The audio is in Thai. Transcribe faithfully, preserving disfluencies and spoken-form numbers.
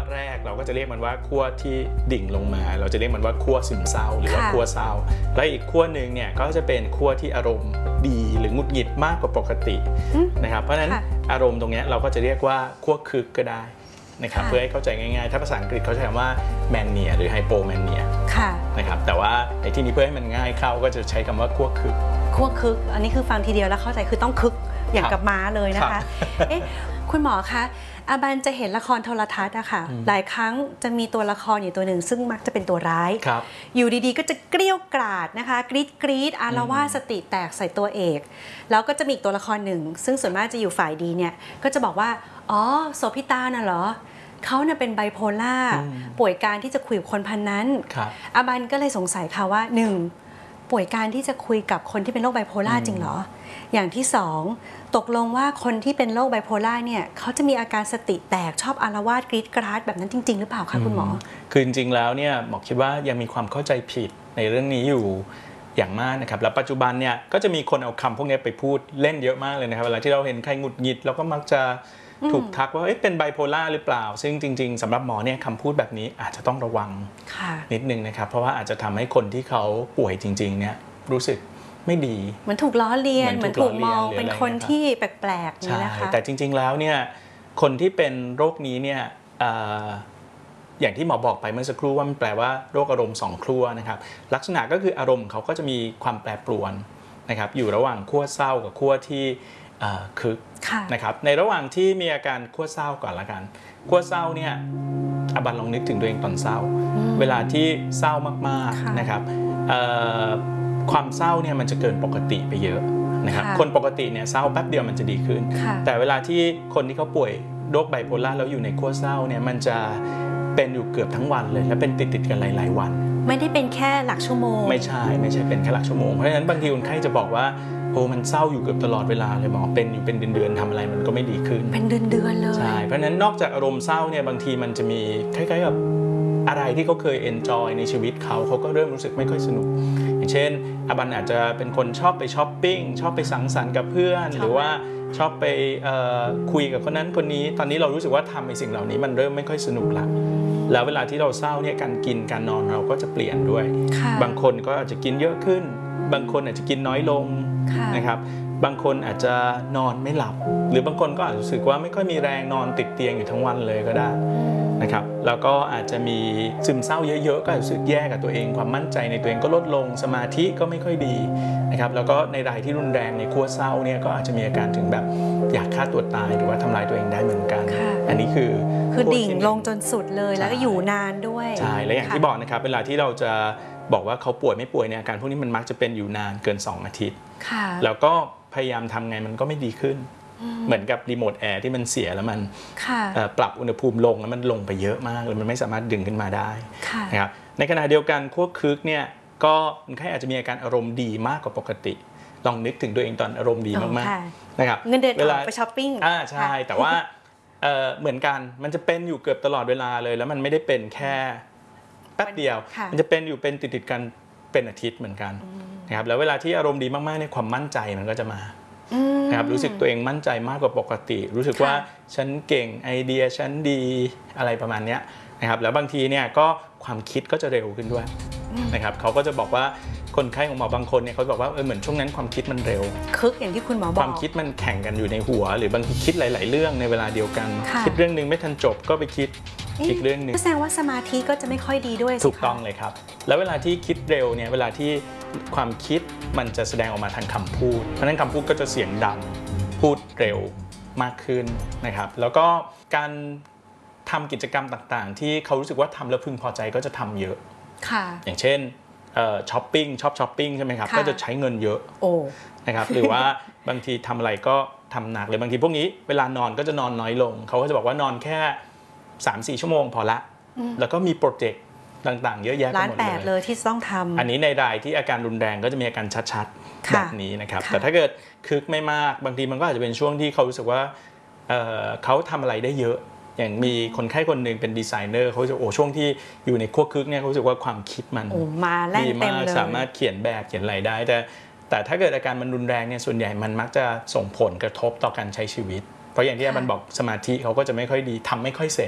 แรกเราก็จะเรียกมันว่าขั้วที่ดิ่งลงมาเราจะเรียกมันว่าขั้วซึมเศร้าหรือว่าขั้วเศร้าและอีกขั้วหนึ่งเนี่ยก็จะเป็นขั้วที่อารมณ์ดีหรือหงุดหงิดมากกว่าปกตินะครับเพราะฉะนั้นอารมณ์ตรงนี้เราก็จะเรียกว่าขั้วคึกก็ได้นะครับเพื่อให้เข้าใจง่ายๆถ้าภาษาอังกฤษเขาใช้คำว่าแมนเนียหรือไฮโปแมนเนียนะครับแต่ว่าในที่นี้เพื่อให้มันง่ายเข้าก็จะใช้คำว่าขั้วคึกขั้วคึกอันนี้คือฟังทีเดียวแล้วเข้าใจคือต้องคึกอย่างกับม้าเลยนะคะเอ๊ะคุณหมอคะอาบันจะเห็นละครโทรทัศน์อะค่ะหลายครั้งจะมีตัวละครอยู่ตัวหนึ่งซึ่งมักจะเป็นตัวร้ายอยู่ดีๆก็จะเกลี้ยวกราดนะคะกรี๊ดกรี๊ดอารวาสสติแตกใส่ตัวเอกแล้วก็จะมีอีกตัวละครหนึ่งซึ่งส่วนมากจะอยู่ฝ่ายดีเนี่ยก็จะบอกว่าอ๋อโสภิตาน่ะเหรอเขาเนี่ยเป็นไบโพล่าป่วยการที่จะคุยกับคนพันนั้นอาบันก็เลยสงสัยค่ะว่าหนึ่งป่วยการที่จะคุยกับคนที่เป็นโรคไบโพล่าจริงเหรออย่างที่สองตกลงว่าคนที่เป็นโรคไบโพล่าเนี่ยเขาจะมีอาการสติแตกชอบอาละวาดกรี๊ดกราดแบบนั้นจริงๆหรือเปล่าคะคุณหมอคือจริงๆแล้วเนี่ยหมอคิดว่ายังมีความเข้าใจผิดในเรื่องนี้อยู่อย่างมากนะครับแล้วปัจจุบันเนี่ยก็จะมีคนเอาคำพวกนี้ไปพูดเล่นเยอะมากเลยนะครับเวลาที่เราเห็นใครหงุดหงิดเราก็มักจะถูกทักว่าเป็นไบโพล่าหรือเปล่าซึ่งจริงๆสำหรับหมอเนี่ยคำพูดแบบนี้อาจจะต้องระวังนิดนึงนะครับเพราะว่าอาจจะทำให้คนที่เขาป่วยจริงๆเนี่ยรู้สึกไม่ดีเหมือนถูกล้อเลียนเหมือนถูกมองเป็นคนที่แปลกๆนี่นะคะแต่จริงๆแล้วเนี่ยคนที่เป็นโรคนี้เนี่ยอย่างที่หมอบอกไปเมื่อสักครู่ว่ามันแปลว่าโรคอารมณ์สองขั้วนะครับลักษณะก็คืออารมณ์เขาก็จะมีความแปรปรวนนะครับอยู่ระหว่างขั้วเศร้ากับขั้วที่คึกนะครับในระหว่างที่มีอาการขั้วเศร้าก่อนละกันขั้วเศร้าเนี่ยอบันลองนึกถึงตัวเองตอนเศร้าเวลาที่เศร้ามากๆนะครับความเศร้าเนี่ยมันจะเกินปกติไปเยอะนะครับคนปกติเนี่ยเศร้าแป๊บเดียวมันจะดีขึ้นแต่เวลาที่คนที่เขาป่วยโรคไบโพล่าแล้วอยู่ในขั้วเศร้าเนี่ยมันจะเป็นอยู่เกือบทั้งวันเลยและเป็นติดติดกันหลายๆวันไม่ได้เป็นแค่หลักชั่วโมงไม่ใช่ไม่ใช่เป็นแค่หลักชั่วโมงเพราะฉะนั้นบางทีคนไข้จะบอกว่าโอ้มันเศร้าอยู่เกือบตลอดเวลาเลยหมอเป็นอยู่เป็นเดือนๆทำอะไรมันก็ไม่ดีขึ้นเป็นเดือนๆเลยใช่เพราะฉะนั้นนอกจากอารมณ์เศร้าเนี่ยบางทีมันจะมีคล้ายๆกับอะไรที่เขาเคยเอนจอยในชีวิตเขาเขาก็เริ่มรู้สึกไม่ค่อยสนุกอย่างเช่นอบันอาจจะเป็นคนชอบไปช้อปปิ้งชอบไปสังสรรค์กับเพื่อนหรือว่าชอบไปคุยกับคนนั้นคนนี้ตอนนี้เรารู้สึกว่าทำในสิ่งเหล่านี้มันเริ่มไม่ค่อยสนุกละแล้วเวลาที่เราเศร้าเนี่ยการกินการนอนเราก็จะเปลี่ยนด้วยบางคนก็อาจจะกินเยอะขึ้นบางคนอาจจะกินน้อยลงนะครับบางคนอาจจะนอนไม่หลับหรือบางคนก็อาจจะรู้สึกว่าไม่ค่อยมีแรงนอนติดเตียงอยู่ทั้งวันเลยก็ได้นะครับแล้วก็อาจจะมีซึมเศร้าเยอะๆก็รู้สึกแย่กับตัวเองความมั่นใจในตัวเองก็ลดลงสมาธิก็ไม่ค่อยดีนะครับแล้วก็ในรายที่รุนแรงในขั้วเศร้าเนี่ยก็อาจจะมีอาการถึงแบบอยากฆ่าตัวตายหรือว่าทำลายตัวเองได้เหมือนกันอันนี้คือคือดิ่งลงจนสุดเลยแล้วก็อยู่นานด้วยใช่และอย่างที่บอกนะครับเวลาที่เราจะบอกว่าเขาป่วยไม่ป่วยเนี่ยอาการพวกนี้มันมักจะเป็นอยู่นานเกินสองอาทิตย์แล้วก็พยายามทำไงมันก็ไม่ดีขึ้นเหมือนกับรีโมทแอร์ที่มันเสียแล้วมันปรับอุณหภูมิลงแล้วมันลงไปเยอะมากเลยมันไม่สามารถดึงขึ้นมาได้นะครับในขณะเดียวกันขั้วคึกเนี่ยก็คนไข้อาจจะมีอาการอารมณ์ดีมากกว่าปกติลองนึกถึงตัวเองตอนอารมณ์ดีมากๆนะครับเงินเดือนออกไปช้อปปิ้งอ่าใช่แต่ว่าเหมือนกันมันจะเป็นอยู่เกือบตลอดเวลาเลยแล้วมันไม่ได้เป็นแค่แป๊บเดียวมันจะเป็นอยู่เป็นติดๆกันเป็นอาทิตย์เหมือนกันนะครับแล้วเวลาที่อารมณ์ดีมากๆเนี่ยความมั่นใจมันก็จะมานะครับรู้สึกตัวเองมั่นใจมากกว่าปกติรู้สึกว่าฉันเก่งไอเดียฉันดีอะไรประมาณนี้นะครับแล้วบางทีเนี่ยก็ความคิดก็จะเร็วขึ้นด้วยนะครับเขาก็จะบอกว่าคนไข้ของหมอบางคนเนี่ยเขาบอกว่าเออเหมือนช่วงนั้นความคิดมันเร็วคึกอย่างที่คุณหมอบอกความคิดมันแข่งกันอยู่ในหัวหรือบางทีคิดหลายๆเรื่องในเวลาเดียวกันคิดเรื่องนึงไม่ทันจบก็ไปคิดอีกเรื่องนึงแสดงว่าสมาธิก็จะไม่ค่อยดีด้วยถูกต้องเลยครับแล้วเวลาที่คิดเร็วเนี่ยเวลาที่ความคิดมันจะแสดงออกมาทางคำพูดเพราะฉะนั้นคำพูดก็จะเสียงดังพูดเร็วมากขึ้นนะครับแล้วก็การทำกิจกรรมต่างๆที่เขารู้สึกว่าทำแล้วพึงพอใจก็จะทำเยอะอย่างเช่นช้อปปิ้งชอบช้อปปิ้งใช่ไหมครับก็จะใช้เงินเยอะนะครับหรือว่าบางทีทำอะไรก็ทำหนักเลยบางทีพวกนี้เวลานอนก็จะนอนน้อยลงเขาก็จะบอกว่านอนแค่ สามถึงสี่ ชั่วโมงพอละแล้วก็มีโปรเจกต์ต่างๆเยอะแยะไปหมดเลยล้านแปดเลยที่ต้องทำอันนี้ในรายที่อาการรุนแรงก็จะมีอาการชัดๆแบบนี้นะครับแต่ถ้าเกิดคึกไม่มากบางทีมันก็อาจจะเป็นช่วงที่เขารู้สึกว่าเขาทำอะไรได้เยอะอย่างมีคนไข้คนหนึ่งเป็นดีไซเนอร์เขาจะโอ้ช่วงที่อยู่ในขั้วคึกเนี่ยเขารู้สึกว่าความคิดมันดีมากสามารถเขียนแบบเขียนอะไรได้แต่แต่ถ้าเกิดอาการมันรุนแรงเนี่ยส่วนใหญ่มันมักจะส่งผลกระทบต่อการใช้ชีวิตเพราะอย่างที่อาบันบอกสมาธิเขาก็จะไม่ค่อยดีทำไม่ค่อยเสร็จ